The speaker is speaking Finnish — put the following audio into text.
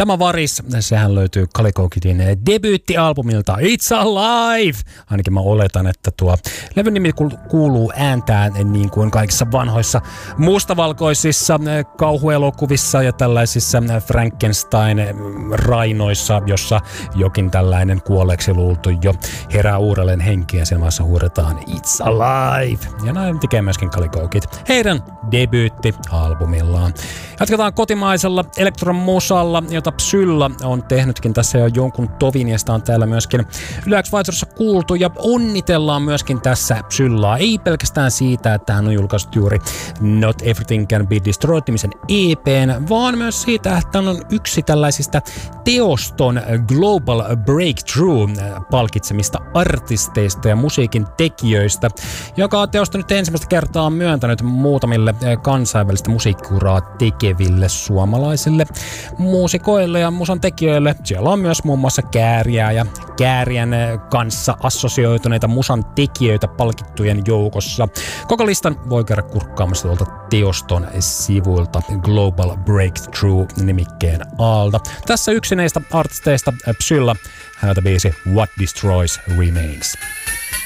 Tämä varis, sehän löytyy Calico Kidin debyyttialbumilta It's Alive. Ainakin mä oletan, että tuo levyn nimi kuuluu ääntään niin kuin kaikissa vanhoissa mustavalkoisissa kauhuelokuvissa ja tällaisissa Frankenstein-rainoissa, jossa jokin tällainen kuolleeksi luultu jo herää uudelleen henkiä. Sen vaiheessa huudetaan It's Alive. Ja näin tekee myöskin Calico Kid heidän debyyttialbumillaan. Jatketaan kotimaisella elektromusalla, jota Psylla on tehnytkin tässä jo jonkun tovin, ja sitä on täällä myöskin Yle X-Visorissa kuultu, ja onnitellaan myöskin tässä Psyllaa. Ei pelkästään siitä, että hän on julkaissut juuri Not Everything Can Be Destroyed-nimisen EP:n, vaan myös siitä, että hän on yksi tällaisista teoston Global Breakthrough-palkitsemista artisteista ja musiikin tekijöistä, joka teosto nyt ensimmäistä kertaa on myöntänyt muutamille kansainvälistä musiikkiuraa tekeville suomalaisille muusikoille ja musan tekijöille. Siellä on myös muun muassa Kääriä ja Kääriän kanssa assosioituneita musan tekijöitä palkittujen joukossa. Koko listan voi käydä kurkkaamassa tuolta teoston sivuilta Global Breakthrough-nimikkeen alta. Tässä yksi näistä artisteista Psylla, häneltä biisi What Destroys Remains.